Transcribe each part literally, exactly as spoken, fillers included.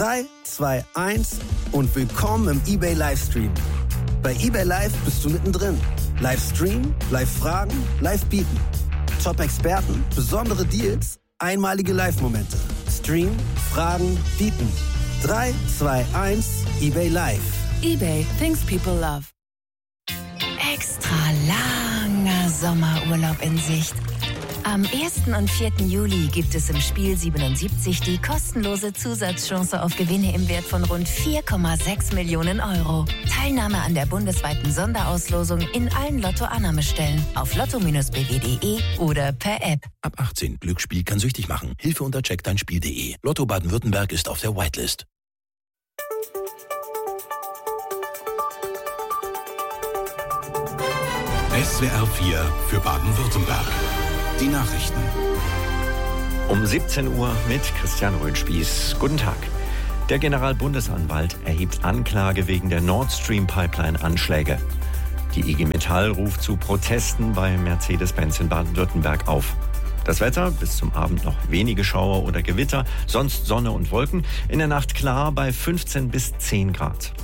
drei, zwei, eins und willkommen im eBay Livestream. Bei eBay Live bist du mittendrin. Live streamen, live fragen, live bieten. Top-Experten, besondere Deals, einmalige Live-Momente. Stream, fragen, bieten. drei, zwei, eins, eBay Live. eBay, things people love. Extra langer Sommerurlaub in Sicht. Am ersten und vierten Juli gibt es im Spiel siebenundsiebzig die kostenlose Zusatzchance auf Gewinne im Wert von rund vier Komma sechs Millionen Euro. Teilnahme an der bundesweiten Sonderauslosung in allen Lotto-Annahmestellen auf lotto b w punkt de oder per App. Ab achtzehn. Glücksspiel kann süchtig machen. Hilfe unter check dein spiel punkt de. Lotto Baden-Württemberg ist auf der Whitelist. S W R vier für Baden-Württemberg. Die Nachrichten. Um siebzehn Uhr mit Christian Röhnspieß. Guten Tag. Der Generalbundesanwalt erhebt Anklage wegen der Nord Stream Pipeline-Anschläge. Die I G Metall ruft zu Protesten bei Mercedes-Benz in Baden-Württemberg auf. Das Wetter, bis zum Abend noch wenige Schauer oder Gewitter, sonst Sonne und Wolken. In der Nacht klar bei fünfzehn bis zehn Grad.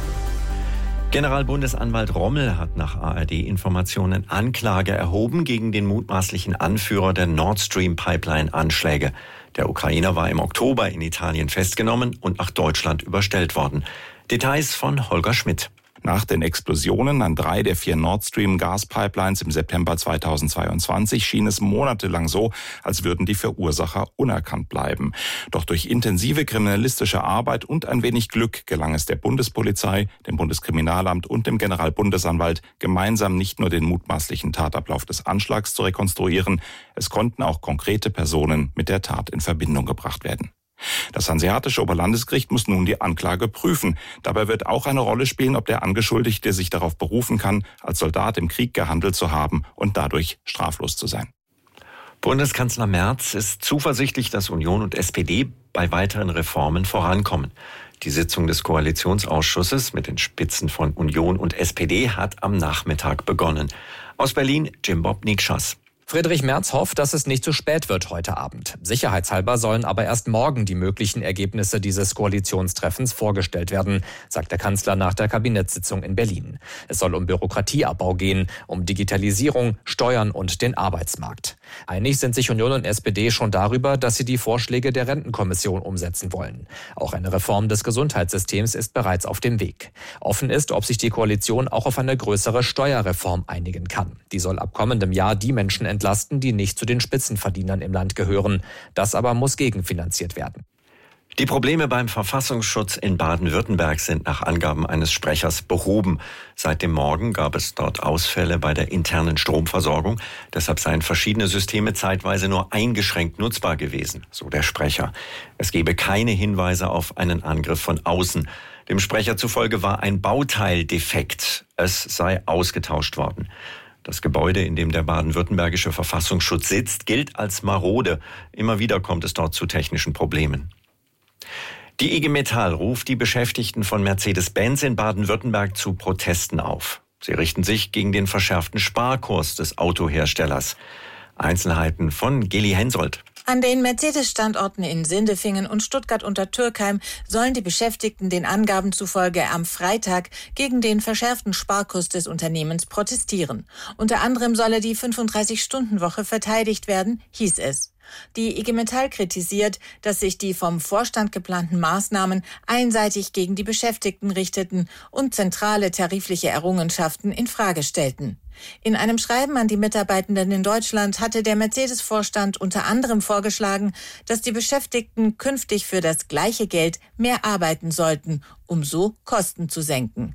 Generalbundesanwalt Rommel hat nach A R D-Informationen Anklage erhoben gegen den mutmaßlichen Anführer der Nord Stream Pipeline-Anschläge. Der Ukrainer war im Oktober in Italien festgenommen und nach Deutschland überstellt worden. Details von Holger Schmidt. Nach den Explosionen an drei der vier Nord Stream Gaspipelines im September zweitausendzweiundzwanzig schien es monatelang so, als würden die Verursacher unerkannt bleiben. Doch durch intensive kriminalistische Arbeit und ein wenig Glück gelang es der Bundespolizei, dem Bundeskriminalamt und dem Generalbundesanwalt, gemeinsam nicht nur den mutmaßlichen Tatablauf des Anschlags zu rekonstruieren, es konnten auch konkrete Personen mit der Tat in Verbindung gebracht werden. Das Hanseatische Oberlandesgericht muss nun die Anklage prüfen. Dabei wird auch eine Rolle spielen, ob der Angeschuldigte sich darauf berufen kann, als Soldat im Krieg gehandelt zu haben und dadurch straflos zu sein. Bundeskanzler Merz ist zuversichtlich, dass Union und S P D bei weiteren Reformen vorankommen. Die Sitzung des Koalitionsausschusses mit den Spitzen von Union und S P D hat am Nachmittag begonnen. Aus Berlin Jim Bob Nikschas. Friedrich Merz hofft, dass es nicht zu spät wird heute Abend. Sicherheitshalber sollen aber erst morgen die möglichen Ergebnisse dieses Koalitionstreffens vorgestellt werden, sagt der Kanzler nach der Kabinettssitzung in Berlin. Es soll um Bürokratieabbau gehen, um Digitalisierung, Steuern und den Arbeitsmarkt. Einig sind sich Union und S P D schon darüber, dass sie die Vorschläge der Rentenkommission umsetzen wollen. Auch eine Reform des Gesundheitssystems ist bereits auf dem Weg. Offen ist, ob sich die Koalition auch auf eine größere Steuerreform einigen kann. Die soll ab kommendem Jahr die Menschen entlasten, die nicht zu den Spitzenverdienern im Land gehören. Das aber muss gegenfinanziert werden. Die Probleme beim Verfassungsschutz in Baden-Württemberg sind nach Angaben eines Sprechers behoben. Seit dem Morgen gab es dort Ausfälle bei der internen Stromversorgung. Deshalb seien verschiedene Systeme zeitweise nur eingeschränkt nutzbar gewesen, so der Sprecher. Es gebe keine Hinweise auf einen Angriff von außen. Dem Sprecher zufolge war ein Bauteil defekt. Es sei ausgetauscht worden. Das Gebäude, in dem der baden-württembergische Verfassungsschutz sitzt, gilt als marode. Immer wieder kommt es dort zu technischen Problemen. Die I G Metall ruft die Beschäftigten von Mercedes-Benz in Baden-Württemberg zu Protesten auf. Sie richten sich gegen den verschärften Sparkurs des Autoherstellers. Einzelheiten von Geli Hensoldt. An den Mercedes-Standorten in Sindelfingen und Stuttgart-Untertürkheim sollen die Beschäftigten den Angaben zufolge am Freitag gegen den verschärften Sparkurs des Unternehmens protestieren. Unter anderem solle die fünfunddreißig-Stunden-Woche verteidigt werden, hieß es. Die I G Metall kritisiert, dass sich die vom Vorstand geplanten Maßnahmen einseitig gegen die Beschäftigten richteten und zentrale tarifliche Errungenschaften in Frage stellten. In einem Schreiben an die Mitarbeitenden in Deutschland hatte der Mercedes-Vorstand unter anderem vorgeschlagen, dass die Beschäftigten künftig für das gleiche Geld mehr arbeiten sollten, um so Kosten zu senken.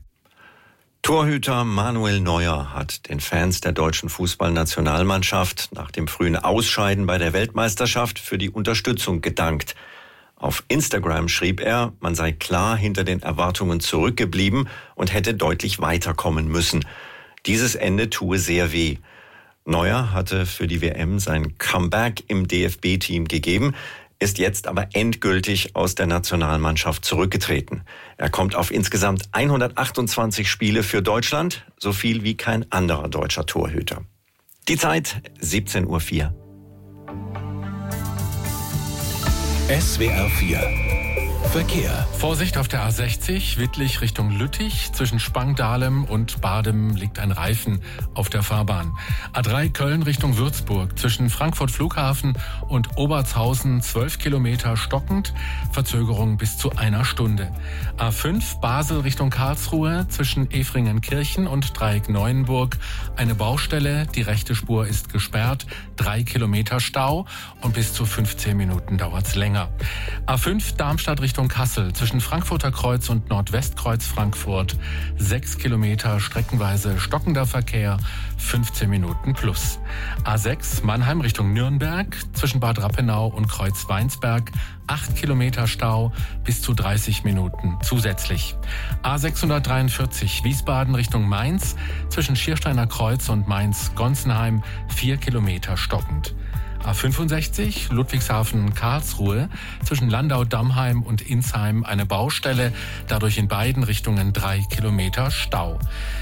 Torhüter Manuel Neuer hat den Fans der deutschen Fußballnationalmannschaft nach dem frühen Ausscheiden bei der Weltmeisterschaft für die Unterstützung gedankt. Auf Instagram schrieb er, man sei klar hinter den Erwartungen zurückgeblieben und hätte deutlich weiterkommen müssen. Dieses Ende tue sehr weh. Neuer hatte für die W M sein Comeback im D F B-Team gegeben, ist jetzt aber endgültig aus der Nationalmannschaft zurückgetreten. Er kommt auf insgesamt hundertachtundzwanzig Spiele für Deutschland, so viel wie kein anderer deutscher Torhüter. Die Zeit siebzehn Uhr vier. S W R vier Verkehr. Vorsicht auf der A sechzig, Wittlich Richtung Lüttich. Zwischen Spangdahlem und Badem liegt ein Reifen auf der Fahrbahn. A drei Köln Richtung Würzburg. Zwischen Frankfurt Flughafen und Obertshausen zwölf Kilometer stockend. Verzögerung bis zu einer Stunde. A fünf Basel Richtung Karlsruhe. Zwischen Efringenkirchen und Dreieck Neuenburg eine Baustelle. Die rechte Spur ist gesperrt. Drei Kilometer Stau und bis zu fünfzehn Minuten dauert's länger. A fünf Darmstadt Richtung Kassel. Zwischen Frankfurter Kreuz und Nordwestkreuz Frankfurt. Sechs Kilometer streckenweise stockender Verkehr. fünfzehn Minuten plus. A sechs Mannheim Richtung Nürnberg. Zwischen Bad Rappenau und Kreuz Weinsberg. acht Kilometer Stau, bis zu dreißig Minuten zusätzlich. A sechshundertdreiundvierzig Wiesbaden Richtung Mainz. Zwischen Schiersteiner Kreuz und Mainz-Gonsenheim. vier Kilometer stockend. A fünfundsechzig Ludwigshafen-Karlsruhe. Zwischen Landau-Dammheim und Insheim eine Baustelle. Dadurch in beiden Richtungen drei Kilometer Stau.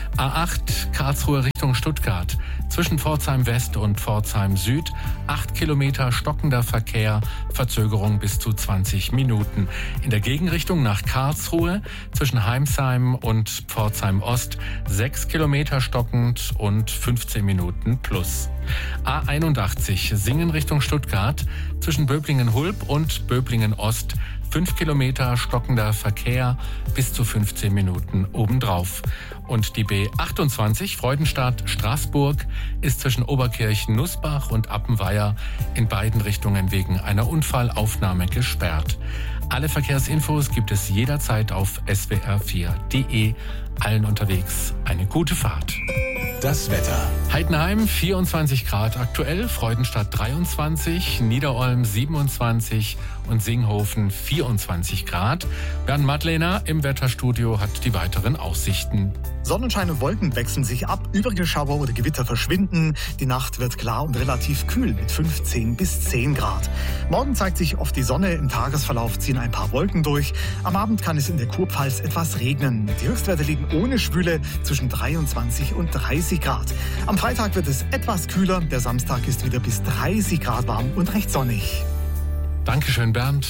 A acht Karlsruhe Richtung Stuttgart. Zwischen Pforzheim West und Pforzheim Süd. acht Kilometer stockender Verkehr. Verzögerung bis zu zwanzig Minuten. In der Gegenrichtung nach Karlsruhe. Zwischen Heimsheim und Pforzheim Ost. sechs Kilometer stockend und fünfzehn Minuten plus. A einundachtzig Singen Richtung Stuttgart. Zwischen Böblingen-Hulb und Böblingen-Ost. fünf Kilometer stockender Verkehr, bis zu fünfzehn Minuten obendrauf. Und die B achtundzwanzig Freudenstadt-Straßburg ist zwischen Oberkirchen-Nussbach und Appenweier in beiden Richtungen wegen einer Unfallaufnahme gesperrt. Alle Verkehrsinfos gibt es jederzeit auf S W R vier punkt de. Allen unterwegs eine gute Fahrt. Das Wetter. Heidenheim vierundzwanzig Grad aktuell, Freudenstadt dreiundzwanzig, Niederolm siebenundzwanzig und Singhofen vierundzwanzig Grad. Bernd Madlener im Wetterstudio hat die weiteren Aussichten. Sonnenschein und Wolken wechseln sich ab, übrige Schauer oder Gewitter verschwinden. Die Nacht wird klar und relativ kühl mit fünfzehn bis zehn Grad. Morgen zeigt sich oft die Sonne, im Tagesverlauf ziehen ein paar Wolken durch. Am Abend kann es in der Kurpfalz etwas regnen. Die Höchstwerte liegen ohne Schwüle zwischen dreiundzwanzig und dreißig Grad. Am Freitag wird es etwas kühler, der Samstag ist wieder bis dreißig Grad warm und recht sonnig. Dankeschön, Bernd.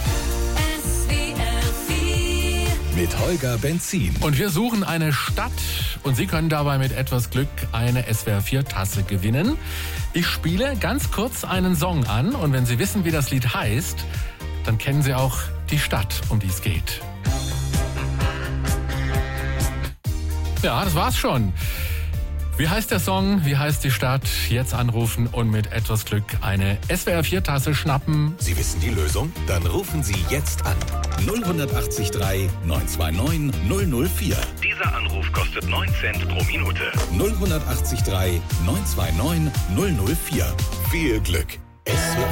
Mit Holger Benzin. Und wir suchen eine Stadt und Sie können dabei mit etwas Glück eine S W R vier Tasse gewinnen. Ich spiele ganz kurz einen Song an und wenn Sie wissen, wie das Lied heißt, dann kennen Sie auch die Stadt, um die es geht. Ja, das war's schon. Wie heißt der Song? Wie heißt die Stadt? Jetzt anrufen und mit etwas Glück eine S W R vier Tasse schnappen. Sie wissen die Lösung? Dann rufen Sie jetzt an. null acht drei neun zwei neun null null vier. Dieser Anruf kostet neun Cent pro Minute. null acht drei neun zwei neun null null vier. Viel Glück. S W R